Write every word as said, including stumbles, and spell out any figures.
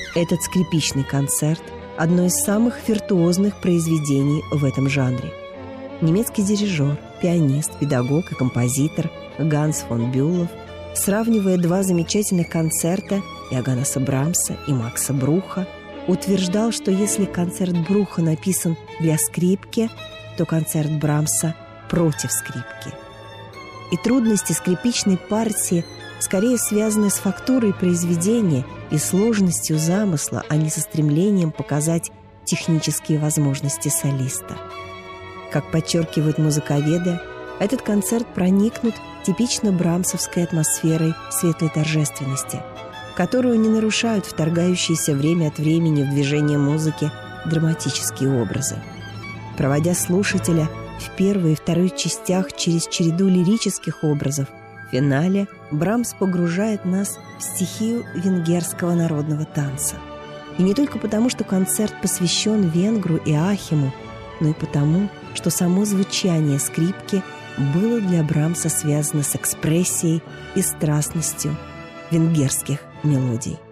Этот скрипичный концерт – одно из самых виртуозных произведений в этом жанре. Немецкий дирижер, пианист, педагог и композитор Ганс фон Бюлов, сравнивая два замечательных концерта Иоганнеса Брамса и Макса Бруха, утверждал, что если концерт Бруха написан для скрипки, то концерт Брамса против скрипки. И трудности скрипичной партии скорее связаны с фактурой произведения и сложностью замысла, а не со стремлением показать технические возможности солиста. Как подчеркивают музыковеды, этот концерт проникнут типично брамсовской атмосферой светлой торжественности, которую не нарушают вторгающиеся время от времени в движение музыки драматические образы. Проводя слушателя в первой и второй частях через череду лирических образов, в финале Брамс погружает нас в стихию венгерского народного танца. И не только потому, что концерт посвящен венгру и Ахиму, но и потому, что само звучание скрипки было для Брамса связано с экспрессией и страстностью венгерских мелодий.